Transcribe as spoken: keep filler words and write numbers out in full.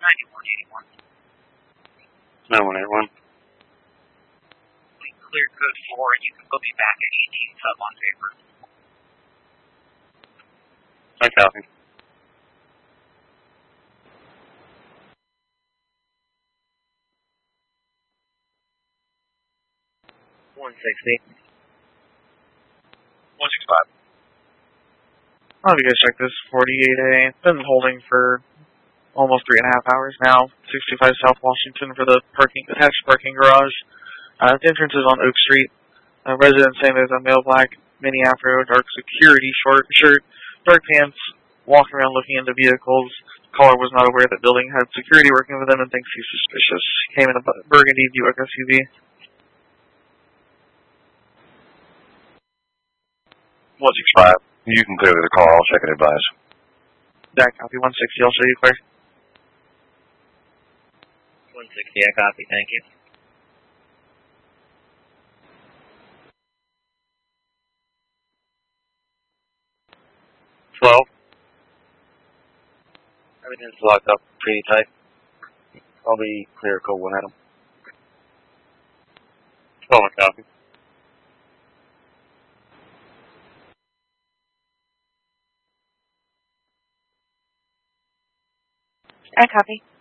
ninety-one eighty-one. nine one eight one. We cleared code four, and you can put me back at eighteen sub on paper. I copy. one sixty. one sixty-five. I'll have you guys check this. forty-eight A. Been holding for almost three and a half hours now. sixty-five South Washington for the parking attached parking garage. Uh, the entrance is on Oak Street. Uh, residents saying there's a male black mini afro, dark security short shirt, dark pants, walking around looking into vehicles. Caller was not aware that building had security working with them and thinks he's suspicious. Came in a burgundy Buick S U V. one sixty-five. You can clear the car. I'll check and advise. That copy. one sixty. I'll show you clear. one sixty, I copy. Thank you. twelve. Everything's locked up pretty tight. I'll be clear code one item. twelve, I copy. I copy.